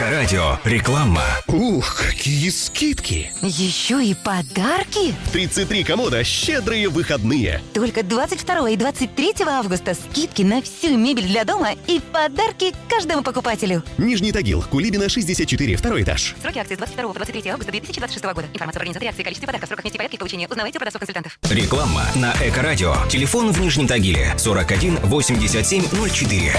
Эко-радио. Реклама. Ух, какие скидки! Еще и подарки? 33 комода «Щедрые выходные». Только 22 и 23 августа скидки на всю мебель для дома и подарки каждому покупателю. Нижний Тагил, Кулибина, 64, второй этаж. Сроки акции с 22 по 23 августа 2026 года. Информация про организации акции, количество подарков, сроках нести порядке получения. Узнавайте у продавцов-консультантов. Реклама на Эко-радио. Телефон в Нижнем Тагиле 41 87 04.